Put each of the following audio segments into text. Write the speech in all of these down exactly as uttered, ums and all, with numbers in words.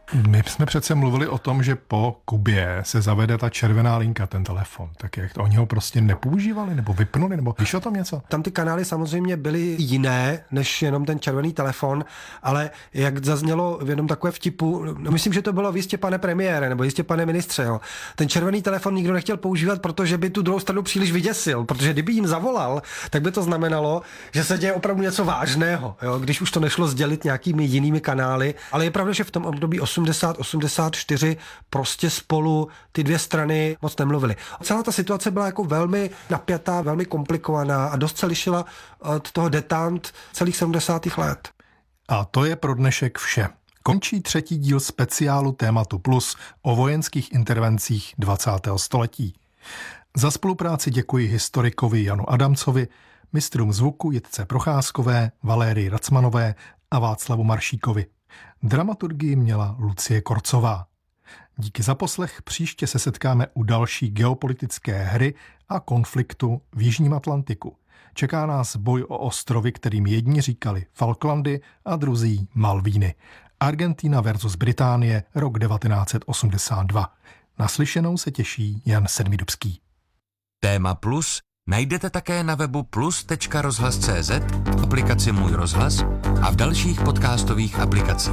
My jsme přece mluvili o tom, že po Kubě se zavede ta červená linka, ten telefon. Tak jak to, oni ho prostě nepoužívali nebo vypnuli, nebo víš o tom něco? Tam ty kanály samozřejmě byly jiné, než jenom ten červený telefon, ale jak zaznělo v jednom takové vtipu, no myslím, že to bylo jistě pane premiére, nebo jistě pane ministře, jo. Ten červený telefon nikdo nechtěl používat, protože by tu druhou stranu příliš vyděsil, protože kdyby jim zavolal, tak by to znamenalo, že se děje opravdu něco vážného, jo, když už to nešlo sdělit nějakými jinými kanály, ale je pravda, že v tom období osmdesát osmdesát čtyři prostě spolu ty dvě strany moc nemluvily. Celá ta situace byla jako velmi napjatá, velmi komplikovaná a dost se lišila od toho detant celých sedmdesátých let. A to je pro dnešek vše. Končí třetí díl speciálu Tématu Plus o vojenských intervencích dvacátého století. Za spolupráci děkuji historikovi Janu Adamcovi, mistrům zvuku Jitce Procházkové, Valérii Racmanové a Václavu Maršíkovi. Dramaturgii měla Lucie Korcová. Díky za poslech, příště se setkáme u další geopolitické hry a konfliktu v Jižním Atlantiku. Čeká nás boj o ostrovy, kterým jedni říkali Falklandy a druzí Malvíny. Argentina versus Británie, rok devatenáct set osmdesát dva. Naslyšenou se těší Jan Sedmidubský. Téma Plus najdete také na webu plus tečka rozhlas tečka cé zet, v aplikaci Můj rozhlas a v dalších podcastových aplikacích.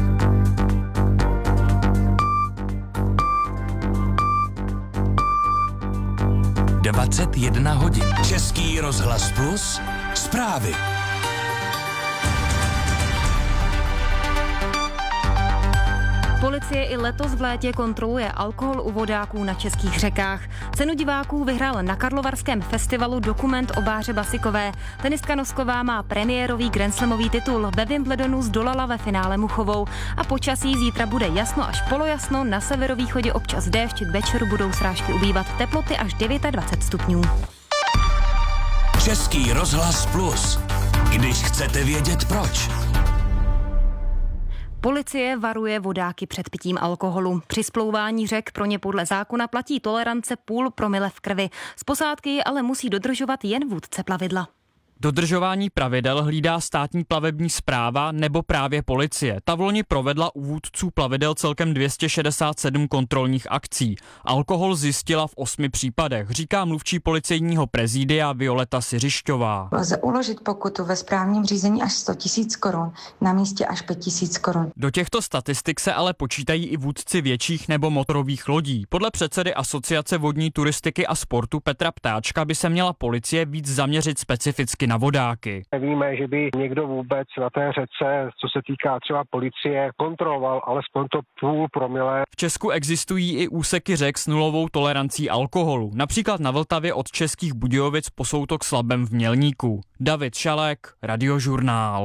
dvacet jedna hodin. Český rozhlas Plus. Zprávy. Policie i letos v létě kontroluje alkohol u vodáků na českých řekách. Cenu diváků vyhrál na Karlovarském festivalu dokument o Báře Basikové. Tenistka Nosková má premiérový grandslamový titul. Ve Wimbledonu zdolala ve finále Muchovou. A počasí zítra bude jasno až polojasno, na severovýchodě občas déšť, k večeru budou srážky ubývat, teploty až dvacet devět stupňů. Český rozhlas Plus. Když chcete vědět proč. Policie varuje vodáky před pitím alkoholu. Při splouvání řek pro ně podle zákona platí tolerance půl promile v krvi. Z posádky ale musí dodržovat jen vůdce plavidla. Dodržování pravidel hlídá státní plavební správa nebo právě policie. Ta vloni provedla u vůdců plavidel celkem dvě stě šedesát sedm kontrolních akcí. Alkohol zjistila v osmi případech, říká mluvčí policejního prezidia Violeta Siřišťová. Lze uložit pokutu ve správním řízení až sto tisíc korun, na místě až pět tisíc korun. Do těchto statistik se ale počítají i vůdci větších nebo motorových lodí. Podle předsedy Asociace vodní turistiky a sportu Petra Ptáčka by se měla policie víc zaměřit specificky na vodáky. Nevíme, že by někdo vůbec na té řece, co se týká třeba policie, kontroloval alespoň to půl promile. V Česku existují i úseky řek s nulovou tolerancí alkoholu. Například na Vltavě od Českých Budějovic po soutok s Labem v Mělníku. David Šalek, Radiožurnál.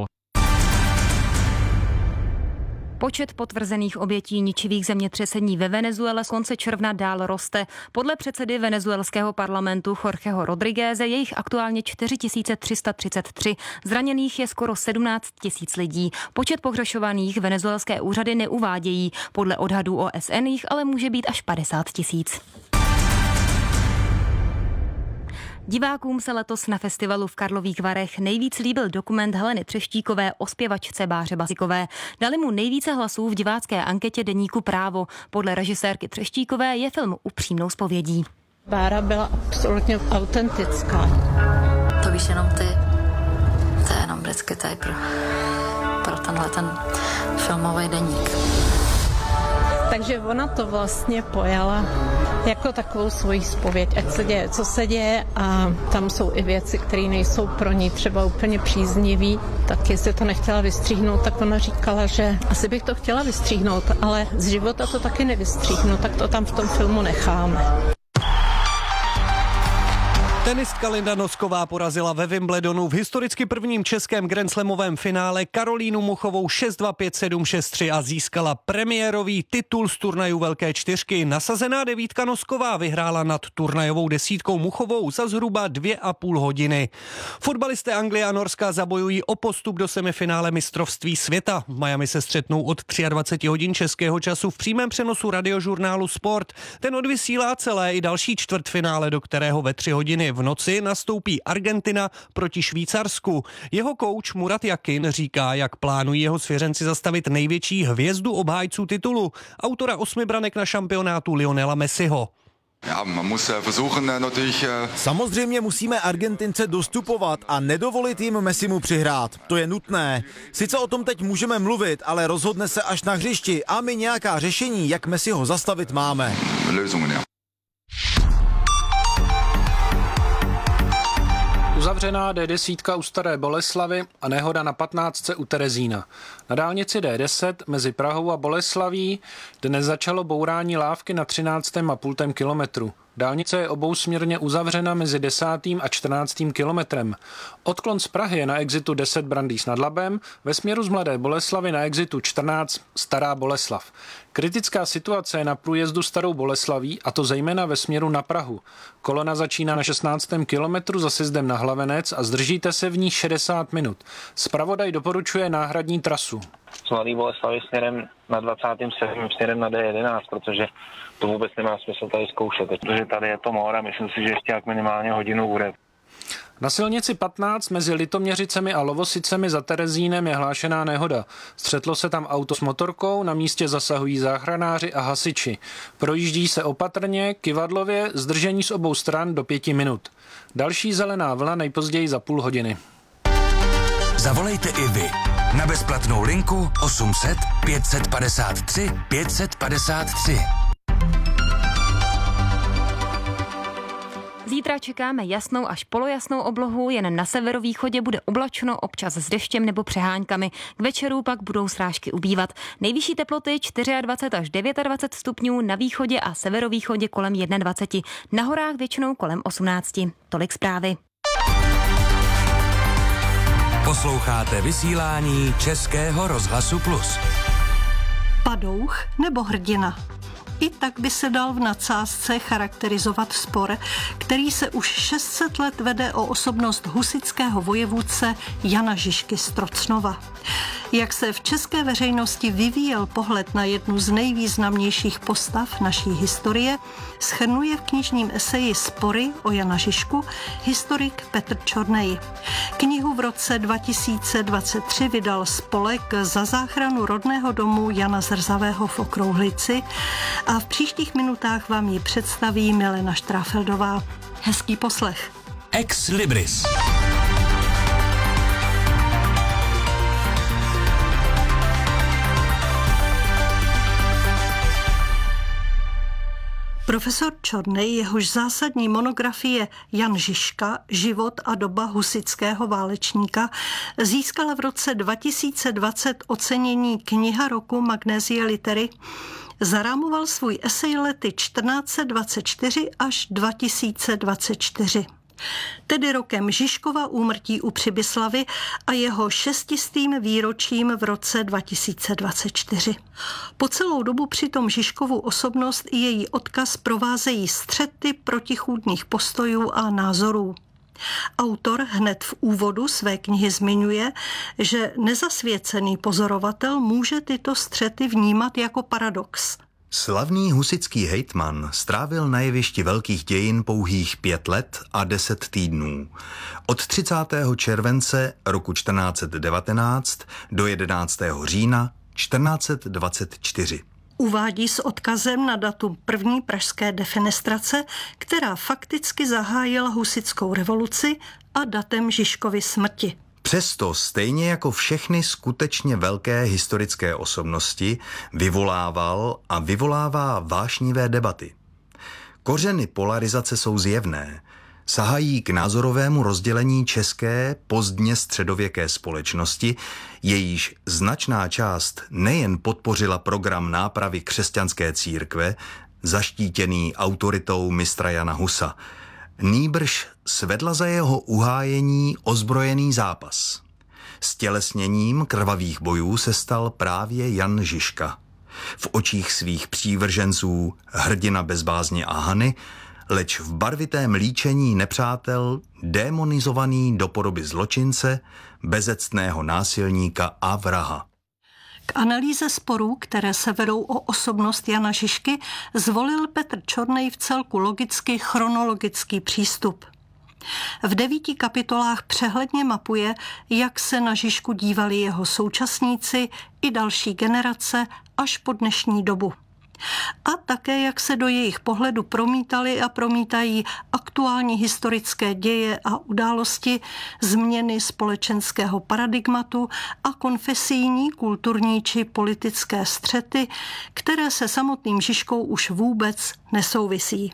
Počet potvrzených obětí ničivých zemětřesení ve Venezuele z konce června dál roste. Podle předsedy venezuelského parlamentu Jorgeho Rodrigueze je jich aktuálně čtyři tisíce tři sta třicet tři. Zraněných je skoro sedmnáct tisíc lidí. Počet pohřešovaných venezuelské úřady neuvádějí. Podle odhadů O S N jich ale může být až padesát tisíc. Divákům se letos na festivalu v Karlových Varech nejvíc líbil dokument Heleny Třeštíkové o zpěvačce Báře Basikové. Dali mu nejvíce hlasů v divácké anketě deníku Právo. Podle režisérky Třeštíkové je film upřímnou zpovědí. Bára byla absolutně autentická. To víš jenom ty. To je jenom britský tady pro, pro tenhle ten filmový deník. Takže ona to vlastně pojala jako takovou svoji zpověď, ať se děje, co se děje, a tam jsou i věci, které nejsou pro ní třeba úplně příznivý, tak jestli to nechtěla vystříhnout, tak ona říkala, že asi bych to chtěla vystříhnout, ale z života to taky nevystříhnu, tak to tam v tom filmu necháme. Tenistka Linda Nosková porazila ve Wimbledonu v historicky prvním českém grandslamovém finále Karolínu Muchovou šest dva pět sedm šest tři a získala premiérový titul z turnaju Velké čtyřky. Nasazená devítka Nosková vyhrála nad turnajovou desítkou Muchovou za zhruba dvě a půl hodiny. Fotbalisté Anglie a Norska zabojují o postup do semifinále mistrovství světa. V Miami se střetnou od dvacet tři hodin českého času v přímém přenosu Radiožurnálu Sport. Ten odvysílá celé i další čtvrtfinále, do kterého ve tři hodiny v noci nastoupí Argentina proti Švýcarsku. Jeho kouč Murat Yakin říká, jak plánují jeho svěřenci zastavit největší hvězdu obhájců titulu, autora osmi branek na šampionátu Lionela Messiho. Samozřejmě musíme Argentince dostupovat a nedovolit jim Messimu přihrát. To je nutné. Sice o tom teď můžeme mluvit, ale rozhodne se až na hřišti a my nějaká řešení, jak Messiho zastavit, máme. Uzavřená D deset u Staré Boleslavi a nehoda na patnáctce u Terezína. Na dálnici D deset mezi Prahou a Boleslaví dnes začalo bourání lávky na třináctém a půl kilometru. Dálnice je obousměrně uzavřena mezi desátým a čtrnáctým kilometrem. Odklon z Prahy je na exitu deset Brandýs nad Labem, ve směru z Mladé Boleslavy na exitu čtrnáct Stará Boleslav. Kritická situace je na průjezdu Starou Boleslaví, a to zejména ve směru na Prahu. Kolona začíná na šestnáctém kilometru za sjezdem na Hlavenec a zdržíte se v ní šedesát minut. Zpravodaj doporučuje náhradní trasu. Z Mladé Boleslavy směrem na dvacátém sedmém směrem na D jedenáct, protože to vůbec nemá smysl tady zkoušet, protože tady je to mor a myslím si, že ještě jak minimálně hodinu bude. Na silnici patnáct mezi Litoměřicemi a Lovosicemi za Terezínem je hlášená nehoda. Střetlo se tam auto s motorkou, na místě zasahují záchranáři a hasiči. Projíždí se opatrně, kyvadlově, zdržení z obou stran do pěti minut. Další zelená vlna nejpozději za půl hodiny. Zavolejte i vy na bezplatnou linku osm set pět padesát tři pět padesát tři. Zítra čekáme jasnou až polojasnou oblohu, jen na severovýchodě bude oblačno, občas s deštěm nebo přeháňkami. K večeru pak budou srážky ubývat. Nejvyšší teploty dvacet čtyři až dvacet devět stupňů, na východě a severovýchodě kolem dvacet jedna, na horách většinou kolem osmnáct. Tolik zprávy. Posloucháte vysílání Českého rozhlasu Plus. Padouch nebo hrdina? I tak by se dal v nadsázce charakterizovat spor, který se už šest set let vede o osobnost husitského vojevůdce Jana Žižky z Trocnova. Jak se v české veřejnosti vyvíjel pohled na jednu z nejvýznamnějších postav naší historie, shrnuje v knižním eseji Spory o Jana Žižku historik Petr Čornej. Knihu v roce dva tisíce dvacet tři vydal spolek Za záchranu rodného domu Jana Zrzavého v Okrouhlici a v příštích minutách vám ji představí Milena Štráfeldová. Hezký poslech. Ex Libris. Profesor Čornej, jehož zásadní monografie Jan Žižka, život a doba husitského válečníka, získala v roce dva tisíce dvacet ocenění Kniha roku Magnézie Litery, zarámoval svůj esej lety čtrnáct dvacet čtyři až dva tisíce dvacet čtyři. Tedy rokem Žižkova úmrtí u Přibyslavy a jeho šestistým výročím v roce dva tisíce dvacet čtyři. Po celou dobu přitom Žižkovu osobnost i její odkaz provázejí střety protichůdných postojů a názorů. Autor hned v úvodu své knihy zmiňuje, že nezasvěcený pozorovatel může tyto střety vnímat jako paradox. Slavný husitský hejtman strávil na jevišti velkých dějin pouhých pět let a deset týdnů. Od třicátého července roku čtrnáct set devatenáct do jedenáctého října čtrnáct set dvacet čtyři. Uvádí s odkazem na datum první pražské defenestrace, která fakticky zahájila husitskou revoluci, a datem Žižkovy smrti. Přesto stejně jako všechny skutečně velké historické osobnosti vyvolával a vyvolává vášnivé debaty. Kořeny polarizace jsou zjevné. Sahají k názorovému rozdělení české pozdně středověké společnosti, jejíž značná část nejen podpořila program nápravy křesťanské církve, zaštítěný autoritou mistra Jana Husa, nýbrž svedla za jeho uhájení ozbrojený zápas. Stělesněním krvavých bojů se stal právě Jan Žižka. V očích svých přívrženců hrdina bez bázně a hany, leč v barvitém líčení nepřátel démonizovaný do podoby zločince, bezectného násilníka a vraha. K analýze sporů, které se vedou o osobnost Jana Žižky, zvolil Petr Čornej v celku logicky chronologický přístup. V devíti kapitolách přehledně mapuje, jak se na Žižku dívali jeho současníci i další generace až po dnešní dobu. A také, jak se do jejich pohledu promítali a promítají aktuální historické děje a události, změny společenského paradigmatu a konfesijní, kulturní či politické střety, které se samotným Žižkou už vůbec nesouvisí.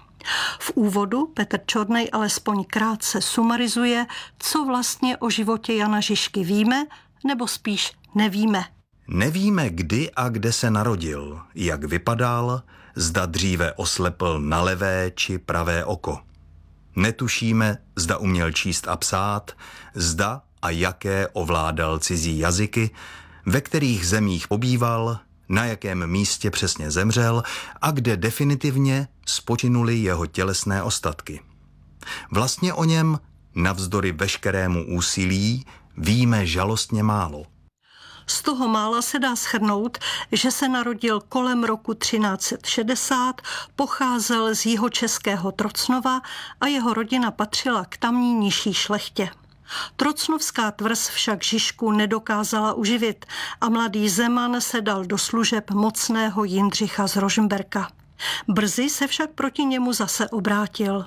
V úvodu Petr Čornej alespoň krátce sumarizuje, co vlastně o životě Jana Žižky víme, nebo spíš nevíme. Nevíme, kdy a kde se narodil, jak vypadal, zda dříve oslepl na levé či pravé oko. Netušíme, zda uměl číst a psát, zda a jaké ovládal cizí jazyky, ve kterých zemích pobýval, na jakém místě přesně zemřel a kde definitivně spočinuly jeho tělesné ostatky. Vlastně o něm, navzdory veškerému úsilí, víme žalostně málo. Z toho mála se dá shrnout, že se narodil kolem roku třináct set šedesát, pocházel z jihočeského Trocnova a jeho rodina patřila k tamní nižší šlechtě. Trocnovská tvrz však Žižku nedokázala uživit a mladý Zeman se dal do služeb mocného Jindřicha z Rožmberka. Brzy se však proti němu zase obrátil.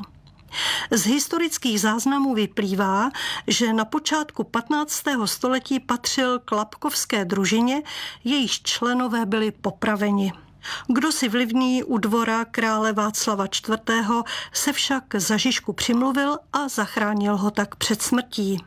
Z historických záznamů vyplývá, že na počátku patnáctého století patřil k lapkovské družině, jejíž členové byli popraveni. Kdosi vlivný u dvora krále Václava čtvrtého. se však za Žižku přimluvil a zachránil ho tak před smrtí.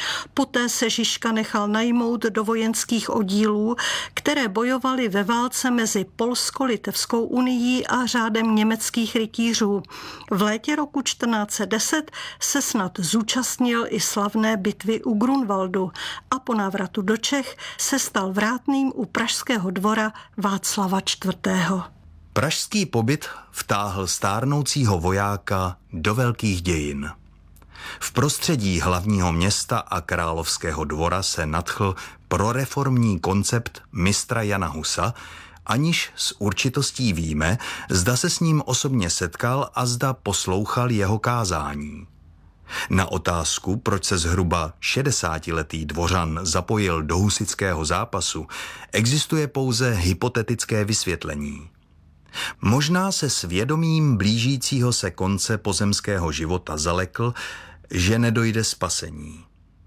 Poté se Žižka nechal najmout do vojenských oddílů, které bojovaly ve válce mezi Polsko-Litevskou unií a řádem německých rytířů. V létě roku čtrnáct set deset se snad zúčastnil i slavné bitvy u Grunwaldu a po návratu do Čech se stal vrátným u pražského dvora Václava čtvrtého. Pražský pobyt vtáhl stárnoucího vojáka do velkých dějin. V prostředí hlavního města a královského dvora se nadchl proreformní koncept mistra Jana Husa, aniž s určitostí víme, zda se s ním osobně setkal a zda poslouchal jeho kázání. Na otázku, proč se zhruba šedesátiletý dvořan zapojil do husitského zápasu, existuje pouze hypotetické vysvětlení. Možná se svědomím blížícího se konce pozemského života zalekl, že nedojde spasení.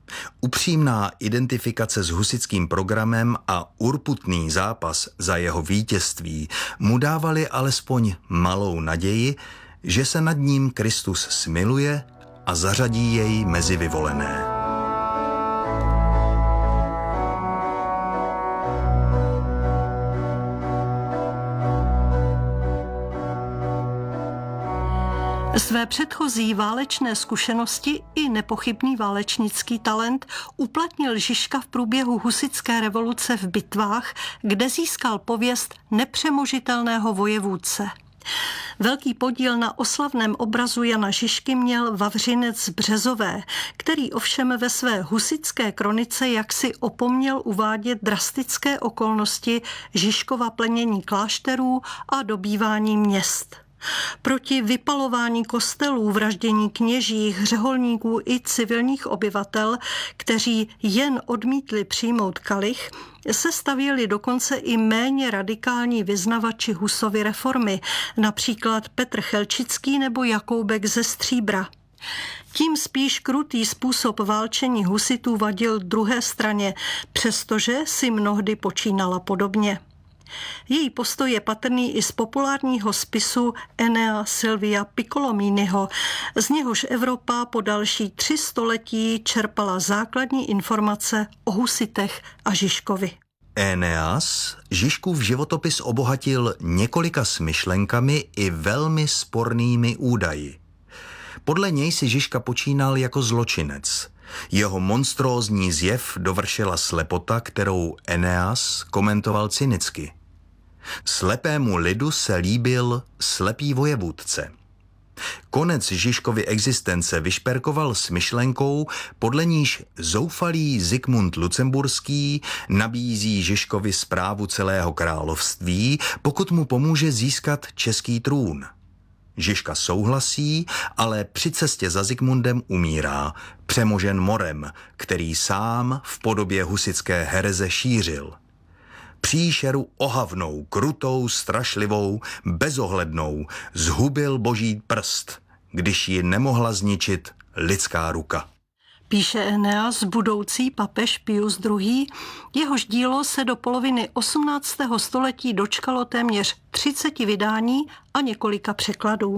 Upřímná identifikace s husitským programem a urputný zápas za jeho vítězství mu dávali alespoň malou naději, že se nad ním Kristus smiluje a zařadí jej mezi vyvolené. Své předchozí válečné zkušenosti i nepochybný válečnický talent uplatnil Žižka v průběhu husitské revoluce v bitvách, kde získal pověst nepřemožitelného vojevůdce. Velký podíl na oslavném obrazu Jana Žižky měl Vavřinec z Březové, který ovšem ve své husitské kronice jaksi opomněl uvádět drastické okolnosti Žižkova plenění klášterů a dobývání měst. Proti vypalování kostelů, vraždění kněží, řeholníků i civilních obyvatel, kteří jen odmítli přijmout kalich, se stavěli dokonce i méně radikální vyznavači Husovy reformy, například Petr Chelčický nebo Jakoubek ze Stříbra. Tím spíš krutý způsob válčení husitů vadil druhé straně, přestože si mnohdy počínala podobně. Její postoj je patrný i z populárního spisu Enea Silvia Piccolominiho, z něhož Evropa po další tři století čerpala základní informace o husitech a Žižkovi. Eneas Žižkův životopis obohatil několika smyšlenkami i velmi spornými údaji. Podle něj si Žižka počínal jako zločinec. Jeho monstrózní zjev dovršila slepota, kterou Eneas komentoval cynicky. Slepému lidu se líbil slepý vojevůdce. Konec Žižkovy existence vyšperkoval s myšlenkou, podle níž zoufalý Zikmund Lucemburský nabízí Žižkovi správu celého království, pokud mu pomůže získat český trůn. Žižka souhlasí, ale při cestě za Zikmundem umírá, přemožen morem, který sám v podobě husitské hereze šířil. Příšeru ohavnou, krutou, strašlivou, bezohlednou zhubil boží prst, když ji nemohla zničit lidská ruka. Píše Eneas, budoucí papež Pius druhý. Jehož dílo se do poloviny osmnáctého století dočkalo téměř třiceti vydání a několika překladů.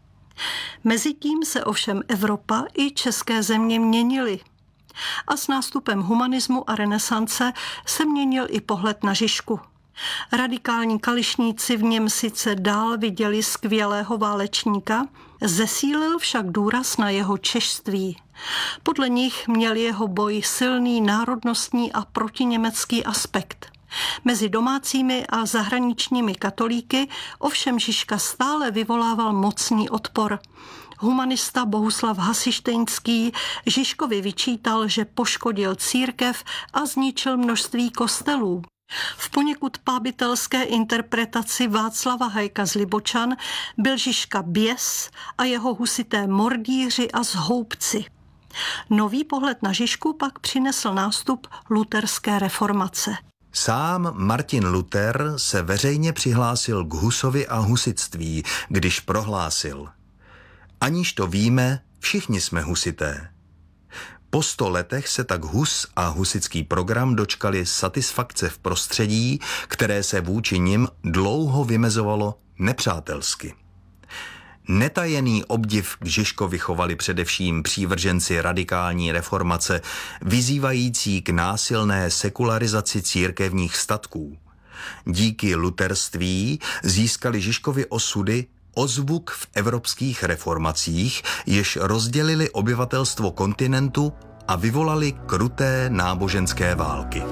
Mezitím se ovšem Evropa i české země měnily. A s nástupem humanismu a renesance se měnil i pohled na Žižku. Radikální kališníci v něm sice dál viděli skvělého válečníka, zesílil však důraz na jeho češství. Podle nich měl jeho boj silný národnostní a protiněmecký aspekt. Mezi domácími a zahraničními katolíky ovšem Žižka stále vyvolával mocný odpor. Humanista Bohuslav Hasištejnský Žižkovi vyčítal, že poškodil církev a zničil množství kostelů. V poněkud pábitelské interpretaci Václava Hajka z Libočan byl Žižka běs a jeho husité mordíři a zhoubci. Nový pohled na Žižku pak přinesl nástup luterské reformace. Sám Martin Luther se veřejně přihlásil k Husovi a husitství, když prohlásil: aniž to víme, všichni jsme husité. Po sto letech se tak Hus a husitský program dočkali satisfakce v prostředí, které se vůči nim dlouho vymezovalo nepřátelsky. Netajený obdiv k Žižkovi chovali především přívrženci radikální reformace, vyzývající k násilné sekularizaci církevních statků. Díky luterství získali Žižkovi osudy ozvuk v evropských reformacích, jež rozdělili obyvatelstvo kontinentu a vyvolali kruté náboženské války.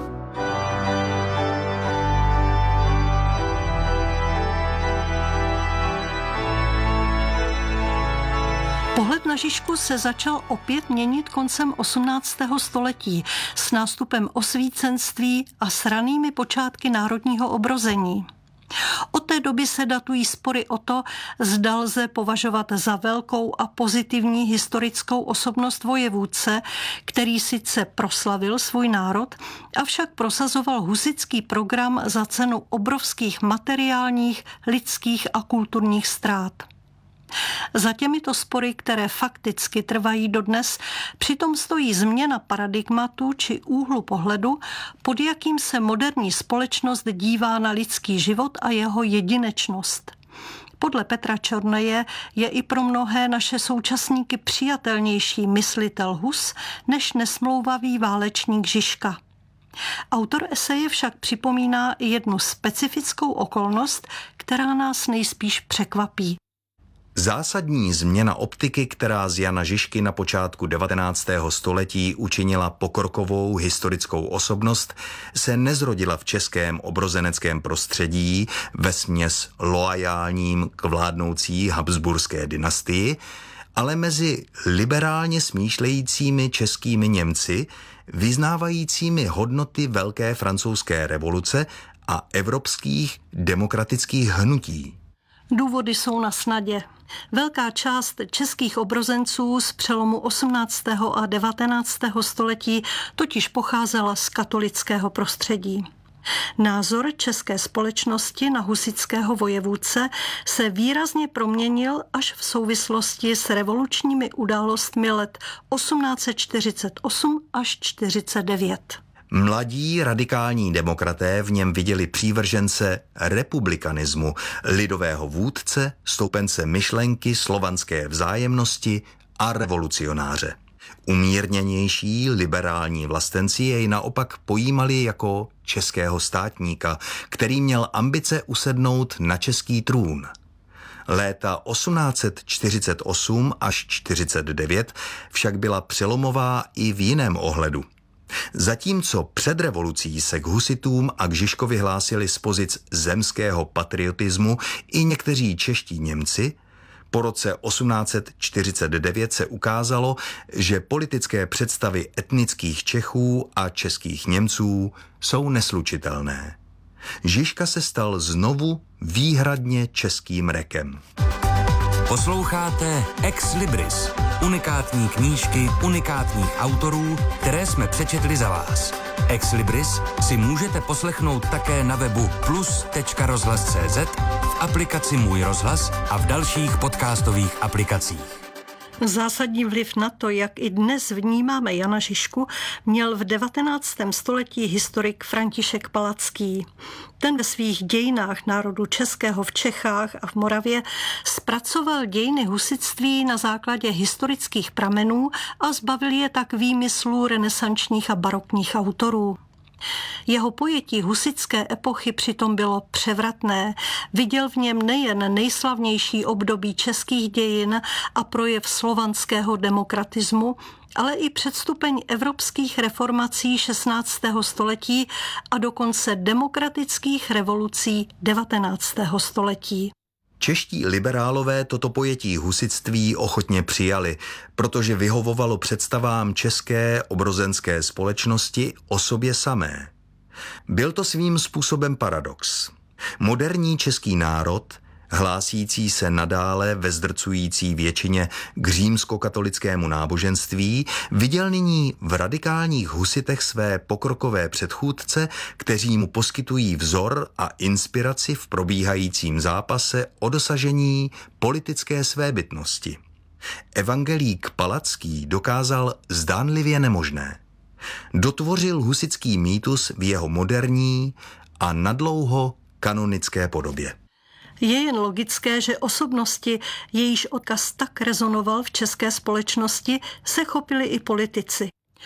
Pohled na Žižku se začal opět měnit koncem osmnáctého století s nástupem osvícenství a s ranými počátky národního obrození. Od té doby se datují spory o to, zda lze považovat za velkou a pozitivní historickou osobnost vojevůdce, který sice proslavil svůj národ, avšak prosazoval husitský program za cenu obrovských materiálních, lidských a kulturních ztrát. Za těmito spory, které fakticky trvají dodnes, přitom stojí změna paradigmatu či úhlu pohledu, pod jakým se moderní společnost dívá na lidský život a jeho jedinečnost. Podle Petra Čorneje je i pro mnohé naše současníky přijatelnější myslitel Hus než nesmlouvavý válečník Žižka. Autor eseje však připomíná i jednu specifickou okolnost, která nás nejspíš překvapí. Zásadní změna optiky, která z Jana Žižky na počátku devatenáctého století učinila pokrokovou historickou osobnost, se nezrodila v českém obrozeneckém prostředí vesměs loajálním k vládnoucí habsburské dynastii, ale mezi liberálně smýšlejícími českými Němci, vyznávajícími hodnoty Velké francouzské revoluce a evropských demokratických hnutí. Důvody jsou na snadě. Velká část českých obrozenců z přelomu osmnáctého a devatenáctého století totiž pocházela z katolického prostředí. Názor české společnosti na husitského vojevůdce se výrazně proměnil až v souvislosti s revolučními událostmi let osmnáct set čtyřicet osm až čtyřicet devět. Mladí radikální demokraté v něm viděli přívržence republikanismu, lidového vůdce, stoupence myšlenky slovanské vzájemnosti a revolucionáře. Umírněnější liberální vlastenci jej naopak pojímali jako českého státníka, který měl ambice usednout na český trůn. Léta osmnáct set čtyřicet osm až čtyřicet devět však byla přelomová i v jiném ohledu. Zatímco před revolucí se k husitům a k Žižkovi hlásili z pozic zemského patriotismu i někteří čeští Němci, po roce osmnáct set čtyřicet devět se ukázalo, že politické představy etnických Čechů a českých Němců jsou neslučitelné. Žižka se stal znovu výhradně českým rekem. Posloucháte Ex Libris, unikátní knížky unikátních autorů, které jsme přečetli za vás. Ex Libris si můžete poslechnout také na webu plus tečka rozhlas tečka cé zet, v aplikaci Můj rozhlas a v dalších podcastových aplikacích. Zásadní vliv na to, jak i dnes vnímáme Jana Žižku, měl v devatenáctém století historik František Palacký. Ten ve svých dějinách národu českého v Čechách a v Moravě zpracoval dějiny husitství na základě historických pramenů a zbavil je tak výmyslů renesančních a barokních autorů. Jeho pojetí husitské epochy přitom bylo převratné. Viděl v něm nejen nejslavnější období českých dějin a projev slovanského demokratismu, ale i předstupeň evropských reformací šestnáctého století a dokonce demokratických revolucí devatenáctého století. Čeští liberálové toto pojetí husitství ochotně přijali, protože vyhovovalo představám české obrozenské společnosti o sobě samé. Byl to svým způsobem paradox. Moderní český národ, hlásící se nadále ve zdrcující většině k římskokatolickému náboženství, viděl nyní v radikálních husitech své pokrokové předchůdce, kteří mu poskytují vzor a inspiraci v probíhajícím zápase o dosažení politické svébytnosti. Evangelík Palacký dokázal zdánlivě nemožné. Dotvořil husitský mýtus v jeho moderní a nadlouho kanonické podobě. Je jen logické, že osobnosti, jejíž odkaz tak rezonoval v české společnosti, se chopili i politici.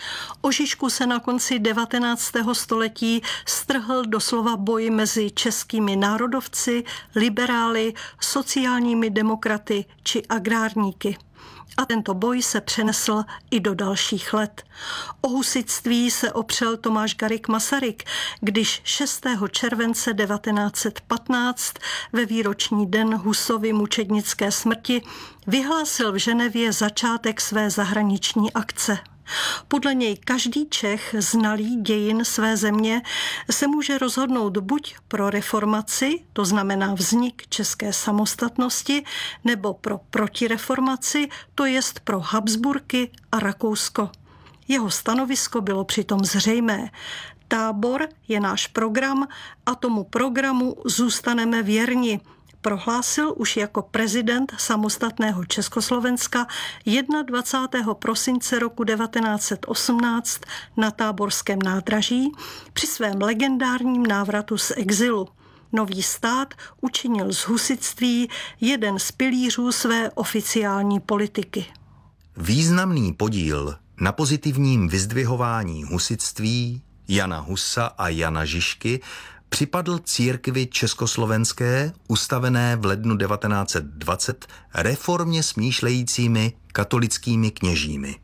O Žižku se na konci devatenáctého století strhl doslova boj mezi českými národovci, liberály, sociálními demokraty či agrárníky. A tento boj se přenesl i do dalších let. O husitství se opřel Tomáš Garrigue Masaryk, když šestého července devatenáct set patnáct ve výroční den Husovy mučednické smrti vyhlásil v Ženevě začátek své zahraniční akce. Podle něj každý Čech znalý dějin své země se může rozhodnout buď pro reformaci, to znamená vznik české samostatnosti, nebo pro protireformaci, to jest pro Habsburky a Rakousko. Jeho stanovisko bylo přitom zřejmé. Tábor je náš program a tomu programu zůstaneme věrni, prohlásil už jako prezident samostatného Československa dvacátého prvního prosince roku devatenáct set osmnáct na Táborském nádraží při svém legendárním návratu z exilu. Nový stát učinil z husitství jeden z pilířů své oficiální politiky. Významný podíl na pozitivním vyzdvihování husitství Jana Husa a Jana Žižky připadl církvi československé, ustavené v lednu devatenáct set dvacet reformně smýšlejícími katolickými kněžími.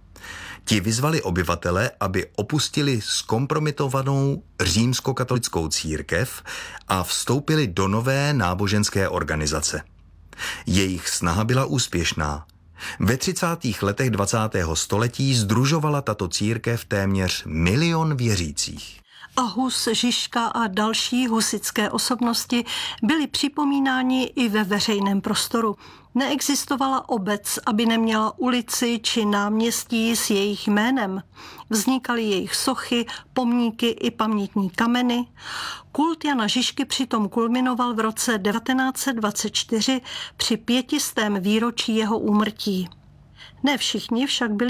Ti vyzvali obyvatele, aby opustili zkompromitovanou římskokatolickou církev a vstoupili do nové náboženské organizace. Jejich snaha byla úspěšná. Ve třicátých letech dvacátého století sdružovala tato církev téměř milion věřících. A Hus, Žižka a další husitské osobnosti byly připomínáni i ve veřejném prostoru. Neexistovala obec, aby neměla ulici či náměstí s jejich jménem. Vznikaly jejich sochy, pomníky i pamětní kameny. Kult Jana Žižky přitom kulminoval v roce devatenáct set dvacet čtyři při pětistém výročí jeho úmrtí. Ne všichni však byli